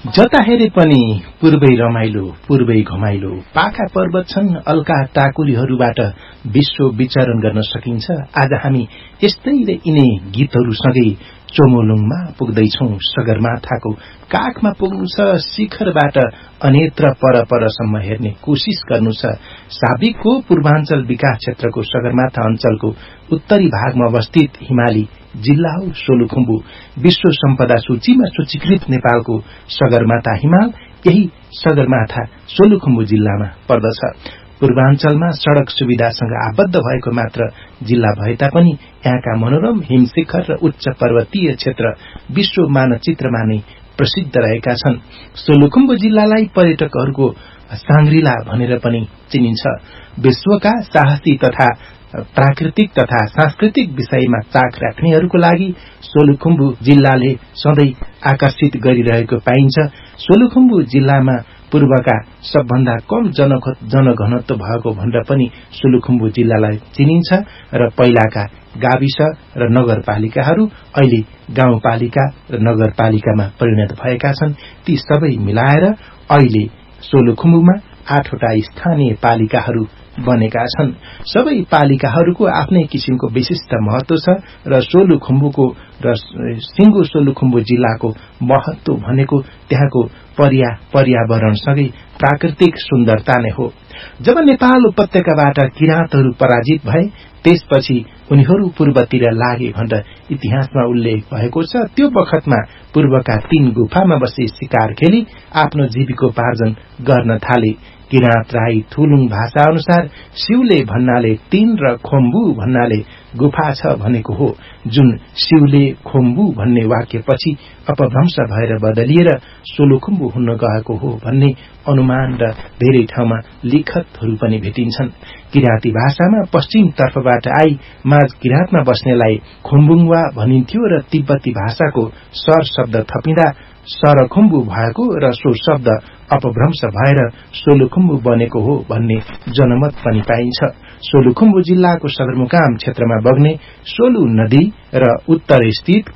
जता हेरे पनि पूर्वै रमाइलो पूर्वै घमाइलो पाखा पर्वत छन् अल्का टाकुलीहरूबाट विश्व विचरण गर्न सकिन्छ। आज हामी यस्तै यिनै गीतहरूसँगै चोमोलुङमा पुग्दैछौं। सगरमाथाको काखमा पुग्नु छ, शिखरबाट अनेत्र परसम्म हेर्ने कोशिश गर्नु छ। साबिकको पूर्वाञ्चल विकास क्षेत्रको सगरमाथा अञ्चलको उत्तरी भागमा अवस्थित हिमाली जिल्ला हो सोलुखुम्बु। विश्व सम्पदा सूचीमा सूचीकृत नेपालको सगरमाथा हिमाल यही सगरमाथा सोलुखुम्बु जिल्लामा पर्दछ। पूर्वाञ्चलमा सड़क सुविधासँग आबद्ध भएको मात्र जिल्ला भए तापनि यहाँका मनोरम हिमशिखर र उच्च पर्वतीय क्षेत्र विश्व मानचित्रमा नै प्रसिद्ध रहेका छन्। सोलुखुम्बु जिल्लालाई पर्यटकहरूको सांग्रिला भनेर पनि चिनिन्छ। विश्वका साहसी तथा प्राकृतिक तथा सांस्कृतिक विषयमा चाख राख्नेहरूको लागि सोलुखुम्बु जिल्लाले सधैँ आकर्षित गरिरहेको पाइन्छ। सोलुखुम्बु जिल्लामा पूर्वका सबभन्दा कम जनघनत्व भएको भनेर पनि सोलुखुम्बु जिल्लालाई चिनिन्छ र पहिलाका गाविस र नगरपालिकाहरू अहिले गाउँपालिका र नगरपालिकामा परिणत भएका छन्। ती सबै मिलाएर अहिले सोलुखुम्बुमा 8वटा स्थानीय पालिकाहरू बनेका छन्। सबै पालिकाहरूको आफ्नै किसिमको विशिष्ट महत्व छ र सोलुखुम्बुको र सिंगु सोलुखुम्बु जिल्लाको महत्व भनेको त्यहाँको पर्यावरणसँगै प्राकृतिक सुन्दरता नै हो। जब नेपाल उपत्यकाबाट किराँतहरू पराजित भए त्यसपछि उनीहरू पूर्वतिर लागे भनेर इतिहासमा उल्लेख भएको छ। त्यो बखतमा पूर्वका 3 गुफामा बसी शिकार खेली आफ्नो जीविकोपार्जन गर्न थाले। किराँत राई थुलुङ भाषा अनुसार शिवले भन्नाले 3 र खोम्बु भन्नाले गुफा छ भनेको हो, जुन शिवले खोम्बु भन्ने वाक्यपछि अपभ्रंश भएर बदलिएर सोलुखुम्बु हुन गएको हो भन्ने अनुमान र धेरै ठाउँमा लिखतहरू पनि भेटिन्छन्। किराँती भाषामा पश्चिम तर्फबाट आई माझ किराँतमा बस्नेलाई खोम्बुङवा भनिन्थ्यो र तिब्बती भाषाको सर शब्द थपिँदा सरखुम्बु भएको र सो शब्द अपभ्रंश भएर सोलुखुम्बु बनेको हो भन्ने जनमत पनि पाइन्छ। सोलुखुम्बु जिल्लाको सदरमुकाम क्षेत्रमा बग्ने सोलु नदी र उत्तर स्थित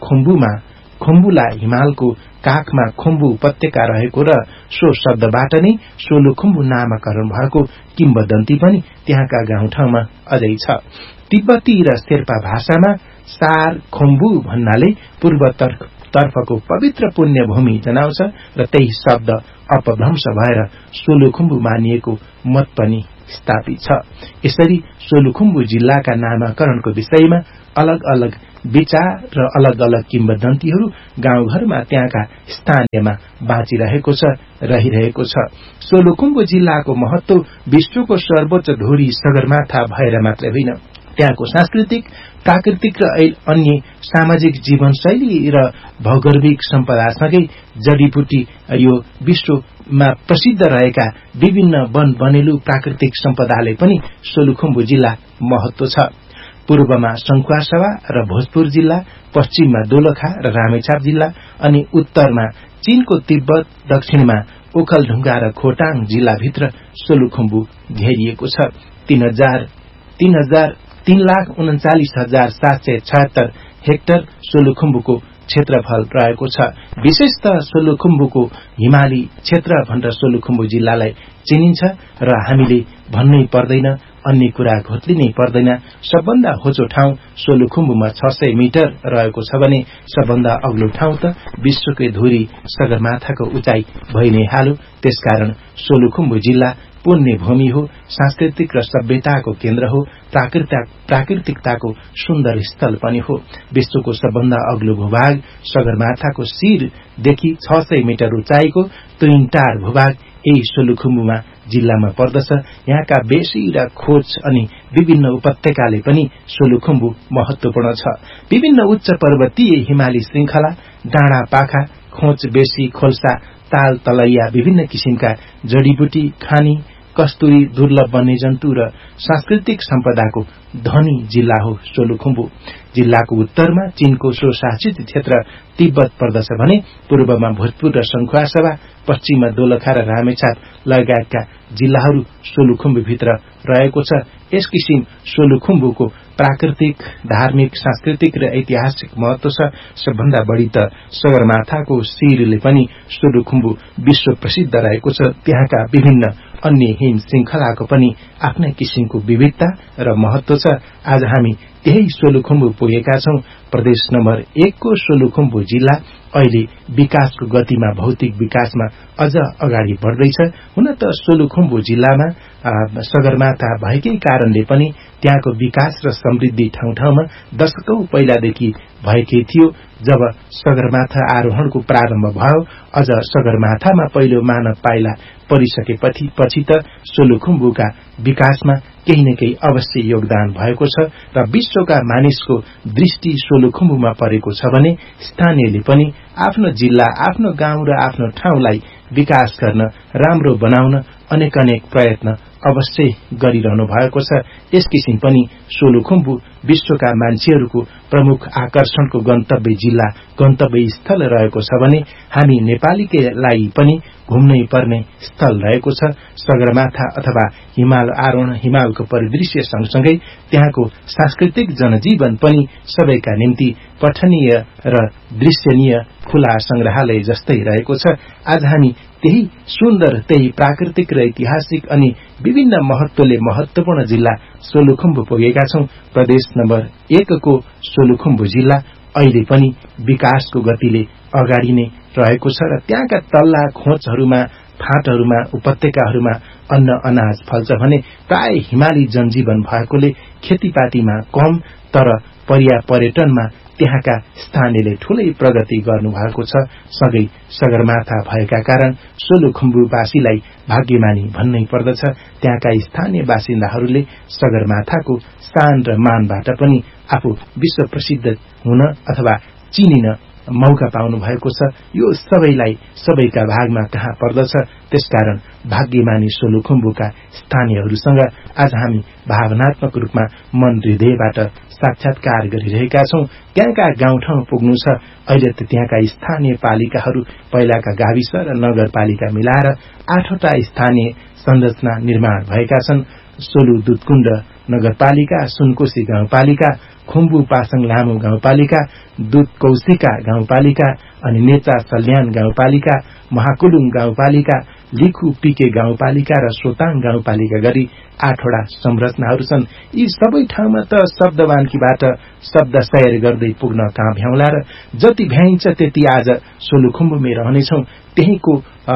खुम्बुला हिमालको काखमा खुम्बु उपत्यका रहेको र सो शब्दबाट नै सोलुखुम्बु नामकरण भएको किम्बदन्ती पनि त्यहाँका गाउँठाउँमा अझै छ। तिब्बती र शेर्पा भाषामा सार खुम्बु भन्नाले पूर्वतर्फको पवित्र पुण्य भूमि जनाउँछ र त्यही शब्द अपभ्रंश भएर सोलुखुम्बु मानिएको मत पनि स्थापित छ। यसरी सोलुखुम्बु जिल्लाका नामाकरणको विषयमा अलग अलग विचार र अलग अलग किम्बदन्तीहरू गाउँघरमा त्यहाँका स्थानीयमा बाँचिरहेको छ, रहिरहेको छ। सोलुखुम्बु जिल्लाको महत्व विश्वको सर्वोच्च धुरी सगरमाथा भएर मात्रै होइन, त्यहाँको सांस्कृतिक, प्राकृतिक र अन्य सामाजिक जीवनशैली र भौगोलिक सम्पदासँगै जडीबुटी यो विश्वमा प्रसिद्ध रहेका विभिन्न वन बनेलु प्राकृतिक सम्पदाले पनि सोलुखुम्बु जिल्ला महत्व छ। पूर्वमा सङ्खुवासभा र भोजपुर जिल्ला, पश्चिममा दोलखा र रामेछाप जिल्ला अनि उत्तरमा चीनको तिब्बत, दक्षिणमा ओखलढुङ्गा र खोटाङ जिल्लाभित्र सोलुखुम्बु घेरिएको छ। 3,39,776 हेक्टर सोलुखुम्बुको क्षेत्रफल रहेको छ। विशेषतः सोलुखुम्बुको हिमाली क्षेत्र भनेर सोलुखुम्बु जिल्लालाई चिनिन्छ र हामीले भन्नै पर्दैन, अन्य कुरा घोत्लिनै पर्दैन। सबभन्दा होचो ठाउँ सोलुखुम्बुमा 600 मिटर रहेको छ भने सबभन्दा अग्लो ठाउँ त विश्वकै धुरी सगरमाथाको उचाइ भइ नै हाल्यो। त्यसकारण सोलुखुम्बु जिल्ला पुण्य भूमि हो, सांस्कृतिक र सभ्यताको केन्द्र हो, प्राकृतिकताको सुन्दर स्थल पनि हो। विश्वको सबभन्दा अग्लो भूभाग सगरमाथाको शिरदेखि 600 मिटर उचाइको तुइन्टार भूभाग यही सोलुखुम्बुमा जिल्लामा पर्दछ। यहाँका बेसी र खोज अनि विभिन्न उपत्यकाले पनि सोलुखुम्बु महत्वपूर्ण छ। विभिन्न उच्च पर्वतीय हिमाली श्रृंखला, डाँडा पाखा, खोज बेसी, खोल्सा, ताल तलैया, विभिन्न किसिमका जडीबुटी, खानी, कस्तुरी, दुर्लभ वन्यजन्तु र सांस्कृतिक सम्पदाको धनी जिल्ला हो सोलुखुम्बु। जिल्लाको उत्तरमा चीनको स्वशासित क्षेत्र तिब्बत पर्दछ भने पूर्वमा भोजपुर र सङ्खुवासभा, पश्चिममा दोलखा र रामेछाप लगायतका जिल्लाहरू सोलुखुम्बुभित्र रहेको छ। यस किसिम सोलुखुम्बुको प्राकृतिक, धार्मिक, सांस्कृतिक र ऐतिहासिक महत्व छ। सबभन्दा बढी त सगरमाथाको शिरले पनि सोलुखुम्बु विश्व प्रसिद्ध रहेको छ। त्यहाँका विभिन्न अन्य हिम श्रृंखलाको पनि आफ्नै किसिमको विविधता र महत्व छ। आज हामी त्यही सोलुखुम्बु पुगेका छौं। प्रदेश नम्बर 1 को सोलुखुम्बु जिल्ला अहिले विकासको गतिमा, भौतिक विकासमा अझ अगाडि बढ्दैछ। हुन त सोलुखुम्बु जिल्लामा सगरमाथा भएकै कारणले पनि त्यहाँको विकास र समृद्धि ठाउँ ठाउँमा दशकौं पहिलादेखि भएकै थियो। जब सगरमाथा आरोहणको प्रारम्भ भयो, अझ सगरमाथामा पहिलो मानव पाइला परिसकेपछि त सोलुखुम्बुका विकासमा केही न केही अवश्य योगदान भएको छ र विश्वका मानिसको दृष्टि सोलुखुम्बुमा परेको छ भने स्थानीयले पनि आफ्नो जिल्ला, आफ्नो गाउँ र आफ्नो ठाउँलाई विकास गर्न, राम्रो बनाउन अनेक प्रयत्न अवश्य गरिरहनु भएको छ। यस किसिम पनि सोलुखुम्बु विश्वका मान्छेहरूको प्रमुख आकर्षणको गन्तव्य जिल्ला, गन्तव्य स्थल रहेको छ भने हामी नेपालीलाई पनि घुम्नै पर्ने स्थल रहेको छ। सगरमाथा अथवा हिमाल आरोहण, हिमालको परिदृश्य सँगसँगै त्यहाँको सांस्कृतिक जनजीवन पनि सबैका निम्ति पठनीय र दृश्यनीय खुला संग्रहालय जस्तै रहेको छ। आज हामी त्यही सुन्दर, त्यही प्राकृतिक र ऐतिहासिक अनि विभिन्न महत्वले महत्वपूर्ण जिल्ला सोलुखुम्बु पुगेका छौं। प्रदेश नम्बर 1 को सोलुखुम्बु जिल्ला अहिले पनि विकासको गतिले अगाडि नै रहेको छ र त्यहाँका तल्ला खोजहरूमा, फाँटहरूमा, उपत्यकाहरूमा अन्न अनाज फल्छ भने प्राय हिमाली जनजीवन भएकोले खेतीपातीमा कम, तर पर्यटनमा त्यहाँका स्थानीयले ठूलै प्रगति गर्नुभएको छ। सँगै सगरमाथा भएका कारण सोलुखुम्बुवासीलाई भाग्यमानी भन्नै पर्दछ। त्यहाँका स्थानीय बासिन्दाहरूले सगरमाथाको शान र मानबाट पनि आफू विश्व प्रसिद्ध हुन अथवा चिनिन मौका पाउनु भएको छ। यो सबैलाई सबैका भागमा कहाँ पर्दछ। त्यसकारण भाग्यमानी सोलुखुम्बुका स्थानीयहरूसँग आज हामी भावनात्मक रूपमा मन हृदयबाट साक्षात्कार गरिरहेका छौं। त्यहाँका गाउँठाउँ पुग्नु छ। अहिले त त्यहाँका स्थानीय पालिकाहरू, पहिलाका गाविस र नगरपालिका मिलाएर 8वटा स्थानीय संरचना निर्माण भएका छन्। सोलु दुधकुण्ड नगरपालिका, सुनकोशी गाउँपालिका, खुम्बु पासङ लामो गाउँपालिका, दुधकौशिका गाउँपालिका अनि नेचा सल्यान गाउँपालिका, महाकुलुङ गाउँपालिका, लिखु पीके गाउँपालिका र सोताङ गाउँपालिका गरी 8वटा संरचनाहरू छन्। यी सबै ठाउँमा त शब्दवानकीबाट शब्द सयर गर्दै पुग्न कहाँ भ्याउला र जति भ्याइन्छ त्यति आज सोलुखुम्बुमै रहनेछौं। त्यहीको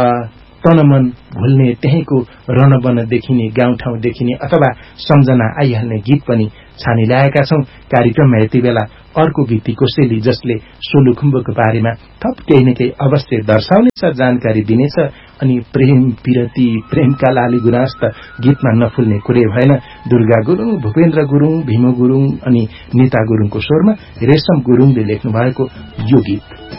तनमन भुल्ने, त्यहीको रणवन देखिने, गाउँठाउँ देखिने अथवा सम्झना आइहाल्ने गीत पनि छानी ल्याएका छौं। कार्यक्रममा यति बेला अर्को गीती कोसेली जसले सोलुखुम्बुको बारेमा थप केही न केही अवश्य दर्शाउनेछ, जानकारी दिनेछ। अनि प्रेम, पिरती, प्रेमका लाली गुनास त गीतमा नफुल्ने कुरै भएन। दुर्गा गुरुङ, भूपेन्द्र गुरुङ, भीम गुरुङ अनि नीता गुरुङको स्वरमा रेशम गुरुङले लेख्नु भएको यो गीत।